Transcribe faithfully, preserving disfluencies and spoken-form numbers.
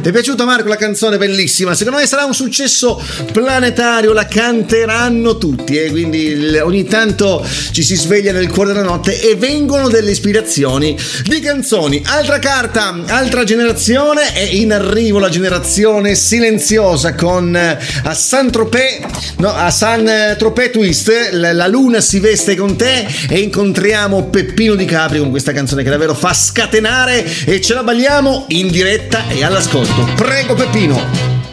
È piaciuta, Marco, la canzone? Bellissima, secondo me sarà un successo planetario, la canteranno tutti e eh? Quindi ogni tanto ci si sveglia nel cuore della notte e vengono delle ispirazioni di canzoni. Altra carta, altra generazione, è in arrivo la generazione silenziosa con a Saint-Tropez, no, a Saint-Tropez Twist, la, la luna si veste con te, e incontriamo Peppino Di Capri con questa canzone che davvero fa scatenare e ce la balliamo in diretta e all'ascolto. Prego Peppino.